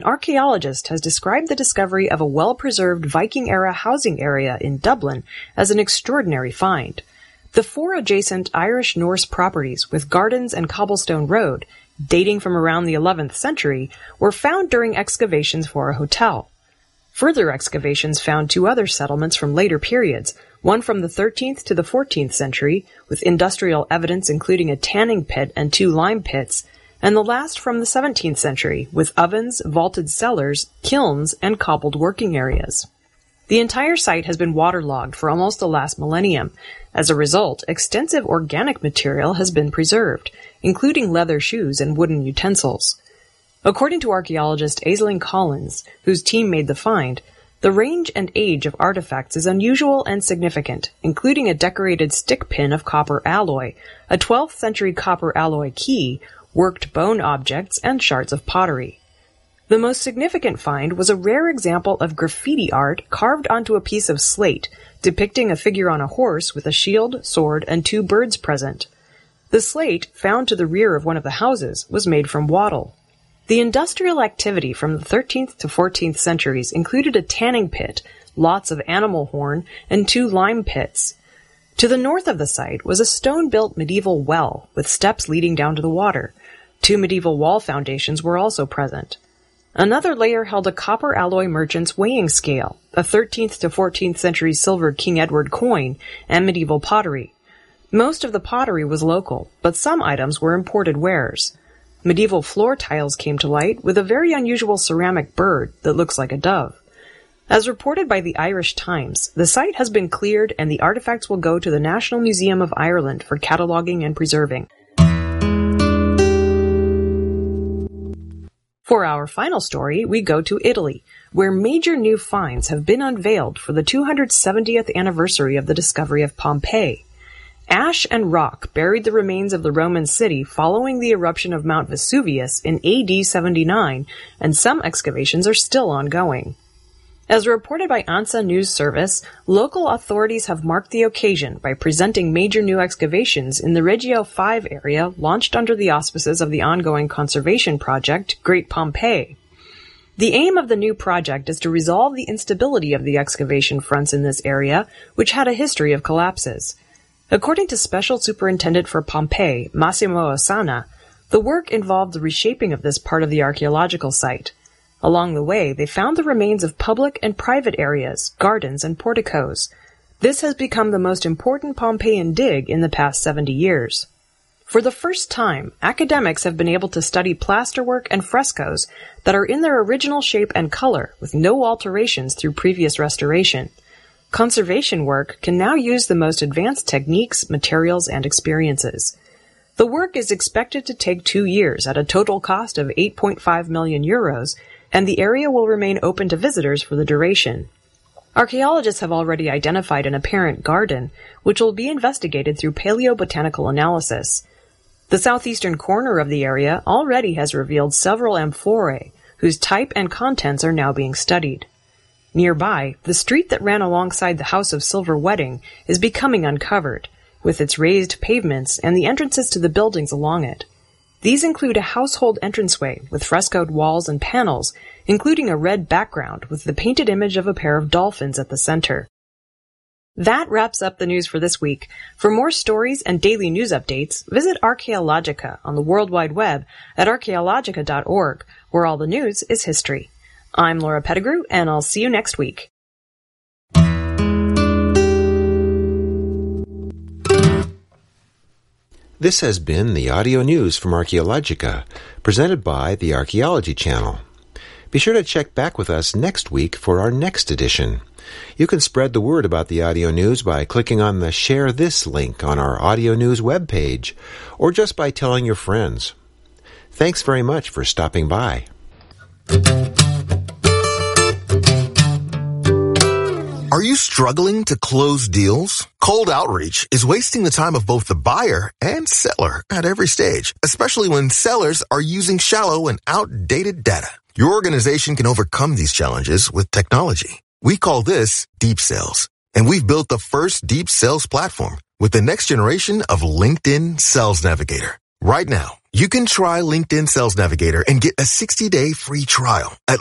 An archaeologist has described the discovery of a well-preserved Viking-era housing area in Dublin as an extraordinary find. The 4 adjacent Irish-Norse properties with gardens and cobblestone road, dating from around the 11th century, were found during excavations for a hotel. Further excavations found 2 other settlements from later periods, one from the 13th to the 14th century, with industrial evidence including a tanning pit and 2 lime pits, and the last from the 17th century, with ovens, vaulted cellars, kilns, and cobbled working areas. The entire site has been waterlogged for almost the last millennium. As a result, extensive organic material has been preserved, including leather shoes and wooden utensils. According to archaeologist Aisling Collins, whose team made the find, the range and age of artifacts is unusual and significant, including a decorated stick pin of copper alloy, a 12th century copper alloy key, worked bone objects, and shards of pottery. The most significant find was a rare example of graffiti art carved onto a piece of slate, depicting a figure on a horse with a shield, sword, and 2 birds present. The slate, found to the rear of one of the houses, was made from wattle. The industrial activity from the 13th to 14th centuries included a tanning pit, lots of animal horn, and 2 lime pits. To the north of the site was a stone-built medieval well, with steps leading down to the water. 2 medieval wall foundations were also present. Another layer held a copper alloy merchant's weighing scale, a 13th to 14th century silver King Edward coin, and medieval pottery. Most of the pottery was local, but some items were imported wares. Medieval floor tiles came to light with a very unusual ceramic bird that looks like a dove. As reported by the Irish Times, the site has been cleared and the artifacts will go to the National Museum of Ireland for cataloguing and preserving. For our final story, we go to Italy, where major new finds have been unveiled for the 270th anniversary of the discovery of Pompeii. Ash and rock buried the remains of the Roman city following the eruption of Mount Vesuvius in AD 79, and some excavations are still ongoing. As reported by ANSA News Service, local authorities have marked the occasion by presenting major new excavations in the Regio 5 area launched under the auspices of the ongoing conservation project, Great Pompeii. The aim of the new project is to resolve the instability of the excavation fronts in this area, which had a history of collapses. According to Special Superintendent for Pompeii, Massimo Ossana, the work involved the reshaping of this part of the archaeological site. Along the way, they found the remains of public and private areas, gardens, and porticos. This has become the most important Pompeian dig in the past 70 years. For the first time, academics have been able to study plasterwork and frescoes that are in their original shape and color, with no alterations through previous restoration. Conservation work can now use the most advanced techniques, materials, and experiences. The work is expected to take 2 years at a total cost of 8.5 million euros, and the area will remain open to visitors for the duration. Archaeologists have already identified an apparent garden, which will be investigated through paleobotanical analysis. The southeastern corner of the area already has revealed several amphorae, whose type and contents are now being studied. Nearby, the street that ran alongside the House of Silver Wedding is becoming uncovered, with its raised pavements and the entrances to the buildings along it. These include a household entranceway with frescoed walls and panels, including a red background with the painted image of a pair of dolphins at the center. That wraps up the news for this week. For more stories and daily news updates, visit Archaeologica on the World Wide Web at archaeologica.org, where all the news is history. I'm Laura Pettigrew, and I'll see you next week. This has been the audio news from Archaeologica, presented by the Archaeology Channel. Be sure to check back with us next week for our next edition. You can spread the word about the audio news by clicking on the Share This link on our audio news webpage, or just by telling your friends. Thanks very much for stopping by. Are you struggling to close deals? Cold outreach is wasting the time of both the buyer and seller at every stage, especially when sellers are using shallow and outdated data. Your organization can overcome these challenges with technology. We call this Deep Sales, and we've built the first deep sales platform with the next generation of LinkedIn Sales Navigator. Right now, You can try LinkedIn Sales Navigator and get a 60-day free trial at